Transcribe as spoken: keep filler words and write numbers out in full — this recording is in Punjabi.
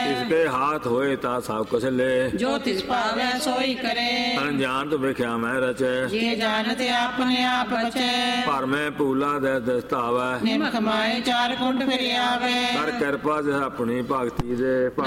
ਇਸਕੇ ਹਾਥ ਹੋਏ ਤਾ ਸਭ ਕੁਛ ਲੈ। ਜੋ ਤਿਸ ਭਾਵੈ ਸੋਈ ਕਰੇ। ਅਣਜਾਣਤ ਵਿਖਿਆ ਮੈਂ ਰਚੈ। ਜੇ ਜਾਣਤ ਆਪਣੇ ਆਪ ਬਚੈ। ਭਰਮੈ ਭੂਲਾ ਦੇ ਦਸਤਾਵੈ। ਨਿਮਖ ਮਾਏ ਚਾਰ ਕੁੰਡ ਫਿਰ ਆਵੇ। ਕਰ ਕਿਰਪਾ ਜਿਸ ਆਪਣੀ ਭਗਤੀ ਦੇ।